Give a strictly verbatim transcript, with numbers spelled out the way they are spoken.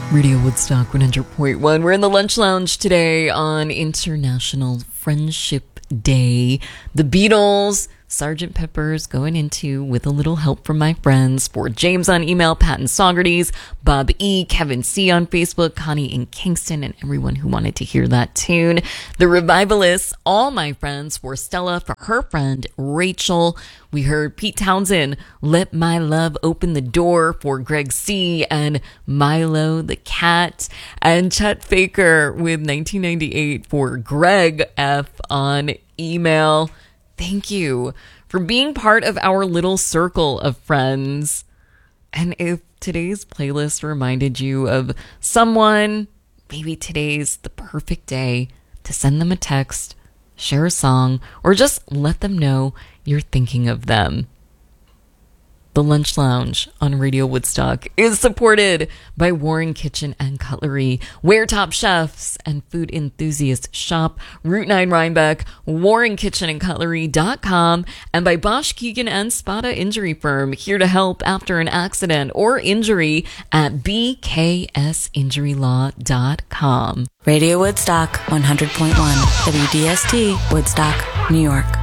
Radio Woodstock one hundred point one. We're in the Lunch Lounge today on International Friendship Day. The Beatles, Sergeant Pepper's going into With a Little Help from My Friends. For James on email, Pat and Saugerties, Bob E, Kevin C on Facebook, Connie in Kingston, and everyone who wanted to hear that tune. The Revivalists, all my friends. For Stella, for her friend Rachel. We heard Pete Townsend, Let My Love Open the Door, for Greg C, and Milo the Cat, and Chet Faker with nineteen ninety-eight for Greg F on email. Thank you for being part of our little circle of friends. And if today's playlist reminded you of someone, maybe today's the perfect day to send them a text, share a song, or just let them know you're thinking of them. The Lunch Lounge on Radio Woodstock is supported by Warren Kitchen and Cutlery, where top chefs and food enthusiasts shop. Route nine Rhinebeck, warren kitchen and cutlery dot com, and by Bosch, Keegan and Spada Injury Firm, here to help after an accident or injury at b k s injury law dot com. Radio Woodstock one hundred point one, W D S T, Woodstock, New York.